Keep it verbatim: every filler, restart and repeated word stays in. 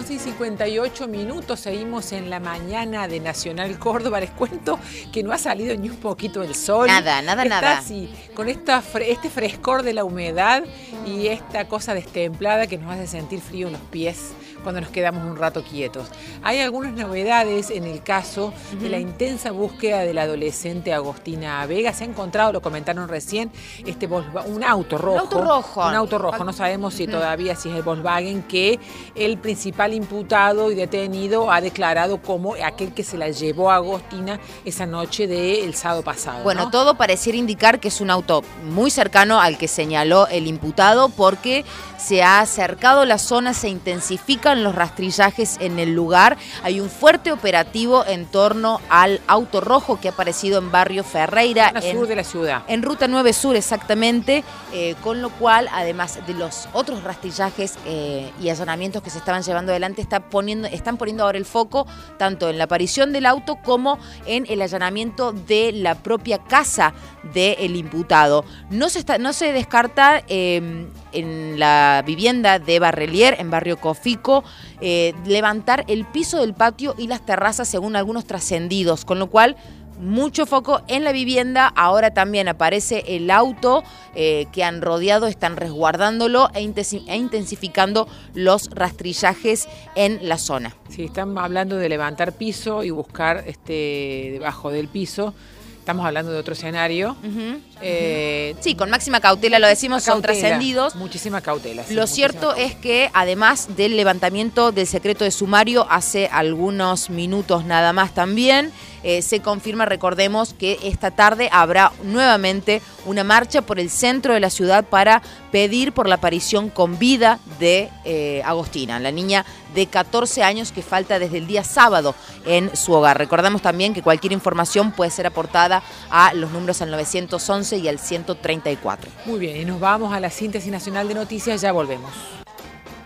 doce y cincuenta y ocho minutos, seguimos en la mañana de Nacional Córdoba. Les cuento que no ha salido ni un poquito el sol. Nada, nada, Está nada. Así, con esta, este frescor de la humedad y esta cosa destemplada que nos hace sentir frío en los pies cuando nos quedamos un rato quietos. Hay algunas novedades en el caso uh-huh. de la intensa búsqueda de la adolescente Agostina Vega. Se ha encontrado, lo comentaron recién, este un auto rojo. Un auto rojo. Un auto rojo. No sabemos si uh-huh. todavía si es el Volkswagen, que el principal imputado y detenido ha declarado como aquel que se la llevó a Agostina esa noche del sábado pasado. Bueno, ¿no? Todo pareciera indicar que es un auto muy cercano al que señaló el imputado, porque se ha acercado la zona, se intensifican los rastrillajes en el lugar. Hay un fuerte operativo en torno al auto rojo que ha aparecido en Barrio Ferreira. En el sur de la ciudad. En Ruta nueve Sur, exactamente, eh, con lo cual, además de los otros rastrillajes eh, y allanamientos que se estaban llevando adelante, está poniendo, están poniendo ahora el foco tanto en la aparición del auto como en el allanamiento de la propia casa del imputado. No se, está, no se descarta eh, en la vivienda de Barrelier, en Barrio Cofico, eh, levantar el piso del patio y las terrazas según algunos trascendidos, con lo cual mucho foco en la vivienda. Ahora también aparece el auto eh, que han rodeado, están resguardándolo e intensificando los rastrillajes en la zona. Sí, están hablando de levantar piso y buscar este debajo del piso. Estamos hablando de otro escenario. Uh-huh, eh, uh-huh. Sí, con máxima cautela, lo decimos, cautela, son trascendidos. Muchísima cautela. Sí, lo cierto cautela. Es que, además del levantamiento del secreto de sumario, hace algunos minutos nada más también, eh, se confirma, recordemos, que esta tarde habrá nuevamente una marcha por el centro de la ciudad para pedir por la aparición con vida de eh, Agostina, la niña de catorce años que falta desde el día sábado en su hogar. Recordamos también que cualquier información puede ser aportada a los números al nueve once y al ciento treinta y cuatro. Muy bien, y nos vamos a la síntesis nacional de noticias, ya volvemos.